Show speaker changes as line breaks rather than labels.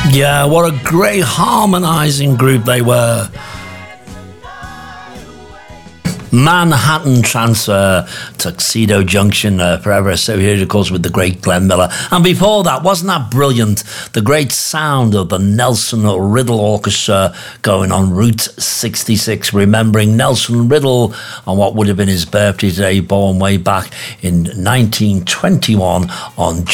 Yeah, what a great harmonising group they were. Manhattan Transfer, Tuxedo Junction, forever associated, of course, with the great Glenn Miller. And before that, wasn't that brilliant? The great sound of the Nelson Riddle Orchestra going on Route 66, remembering Nelson Riddle on what would have been his birthday today, born way back in 1921 on